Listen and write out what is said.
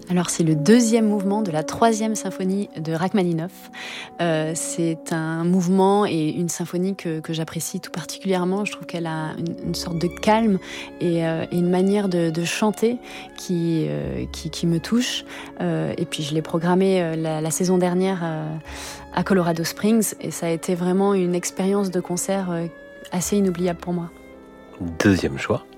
Alors c'est le deuxième mouvement de la troisième symphonie de Rachmaninoff. C'est un mouvement et une symphonie que j'apprécie tout particulièrement. Je trouve qu'elle a une sorte de calme et une manière de chanter qui me touche. Et puis je l'ai programmé la saison dernière à Colorado Springs et ça a été vraiment une expérience de concert assez inoubliable pour moi. Deuxième choix.